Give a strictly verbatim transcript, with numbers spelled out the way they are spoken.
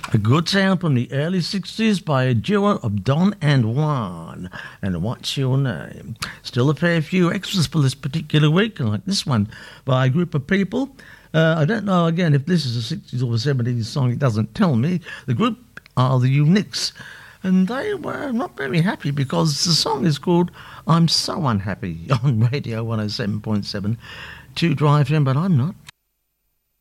A good sound from the early sixties by a duo of Don and Juan. And What's Your Name? Still a fair few extras for this particular week, like this one by a group of people. Uh, I don't know, again, if this is a sixties or a seventies song. It doesn't tell me. The group are the Uniques. And they were not very happy because the song is called I'm So Unhappy on Radio one oh seven point seven to Drive In, but I'm not.